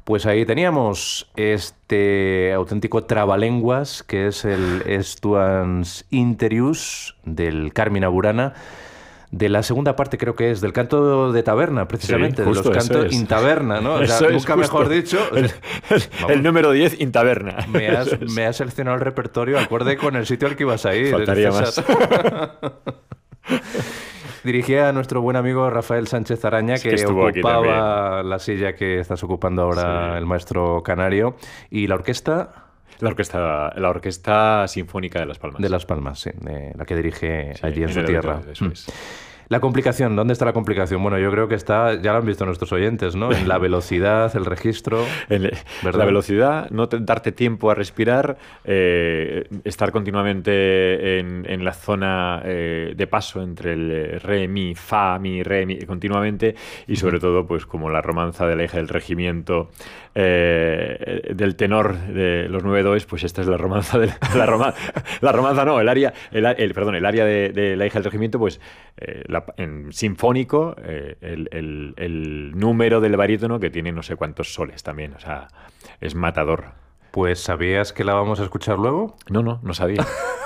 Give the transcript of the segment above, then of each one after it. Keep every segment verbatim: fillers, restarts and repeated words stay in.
Pues ahí teníamos este auténtico trabalenguas que es el Estuans Interius del Carmina Burana, de la segunda parte creo que es del canto de taberna, precisamente, Sí, justo, de los cantos es. in taberna, ¿no? O sea, Eso es nunca justo. mejor dicho. El, el, el número diez, in taberna. Me has, me has seleccionado el repertorio acorde con el sitio al que ibas a ir. Faltaría César. más. Dirigía a nuestro buen amigo Rafael Sánchez Araña, Sí, que, que estuvo aquí ocupaba la silla que estás ocupando ahora Sí. el maestro canario. Y la orquesta La orquesta, la orquesta Sinfónica de Las Palmas. de Las Palmas, sí, de la que dirige Sí, allí en en su el tierra. auditorio, eso Mm. es. La complicación, ¿dónde está la complicación? Bueno, yo creo que está, ya lo han visto nuestros oyentes, ¿no? En la velocidad, el registro. El- ¿verdad? la velocidad, no te- darte tiempo a respirar, eh, estar continuamente en, en la zona eh, de paso entre el eh, re, mi, fa, mi, re, mi, continuamente, y sobre todo, pues como la romanza de la hija del regimiento, eh, del tenor de los nueve does, pues esta es la romanza de la, la, roma- la romanza, no, el área, el, el- perdón, el área de, de la hija del regimiento, pues eh, la- en sinfónico, eh, el, el- el número del barítono que tiene no sé cuántos soles también, o sea, es matador. Pues ¿sabías que la vamos a escuchar luego? No, no, no sabía.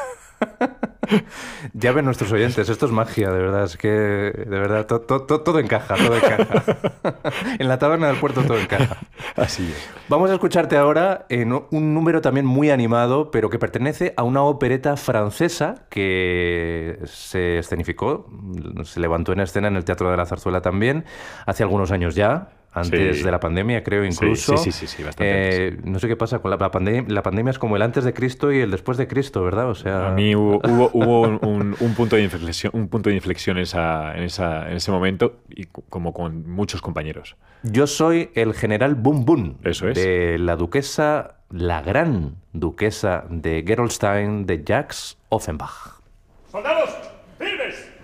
Ya ven nuestros oyentes, esto es magia, de verdad, es que de verdad to- to- to- todo encaja, todo encaja. En la taberna del puerto todo encaja. Así es. Vamos a escucharte ahora en un número también muy animado, pero que pertenece a una opereta francesa que se escenificó, se levantó en escena en el Teatro de la Zarzuela también, hace algunos años ya. Antes Sí. de la pandemia, creo, incluso. Sí, sí, sí, sí, sí, bastante Eh, no sé qué pasa con la, la pandemia. La pandemia es como el antes de Cristo y el después de Cristo, ¿verdad? O sea... A mí hubo, hubo, hubo un, un- un punto de inflexión, un punto de inflexión en, esa, en, esa, en ese momento, y c- como con muchos compañeros. Yo soy el general Bum Bum. Eso es. De la duquesa, la gran duquesa de Gerolstein de Jacques Offenbach. ¡Soldados! ¡Firmes!